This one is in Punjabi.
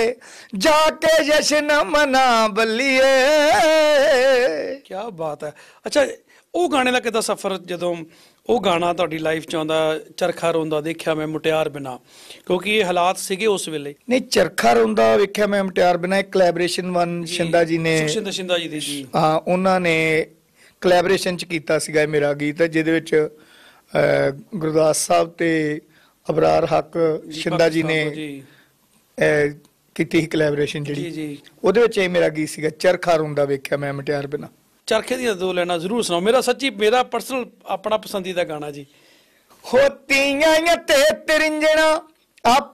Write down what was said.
जाके जश्न मना बल्लिए। क्या बात है। अच्छा ਉਹ ਗਾਣੇ ਦਾ ਕਿੱਦਾਂ ਸਫ਼ਰ, ਜਦੋਂ ਉਹ ਗਾਣਾ ਤੁਹਾਡੀ ਲਾਈਫ 'ਚ ਆਉਂਦਾ, ਚਰਖਾ ਰੋਂਦਾ ਦੇਖਿਆ ਮੈਂ ਮੁਟਿਆਰ ਬਿਨਾ, ਕਿਉਂਕਿ ਇਹ ਹਾਲਾਤ ਸੀਗੇ ਉਸ ਵੇਲੇ। ਨਹੀਂ, ਚਰਖਾ ਰੋਂਦਾ ਵੇਖਿਆ ਮੈਂ ਮੁਟਿਆਰ ਬਿਨਾ ਇੱਕ ਕੋਲੈਬੋਰੇਸ਼ਨ ਵਨ ਸ਼ਿੰਦਾ ਜੀ ਨੇ, ਸੁਖਸ਼ਿੰਦਰ ਸ਼ਿੰਦਾ ਜੀ ਦੀ ਜੀ, ਹਾਂ ਉਹਨਾਂ ਨੇ ਕੋਲੈਬੋਰੇਸ਼ਨ 'ਚ ਕੀਤਾ ਸੀਗਾ ਇਹ ਮੇਰਾ ਗੀਤ, ਜਿਹਦੇ ਵਿੱਚ ਗੁਰਦਾਸ ਸਾਹਿਬ ਤੇ ਅਬਰਾਰ ਹੱਕ ਸ਼ਿੰਦਾ ਜੀ ਨੇ ਕੀਤੀ ਸੀ ਕੋਲੈਬੋਰੇਸ਼ਨ ਜਿਹੜੀ, ਜੀ ਉਹਦੇ ਵਿੱਚ ਇਹ ਮੇਰਾ ਗੀਤ ਸੀਗਾ ਚਰਖਾ ਰੋਂਦਾ ਵੇਖਿਆ ਮੈਂ ਮੁਟਿਆਰ ਬਿਨਾ। ਚਰਖੇ ਦੀਆਂ ਦੋ ਲੈਣਾ ਜ਼ਰੂਰ ਸੁਣਾਓ, ਮੇਰਾ ਸੱਚੀ ਮੇਰਾ ਪਰਸਨਲ ਆਪਣਾ ਪਸੰਦੀਦਾ ਗਾਣਾ ਜੀ। ਹੋਤੀਆਂ ਤੇ ਤਰਿੰਜਣਾ ਆਪ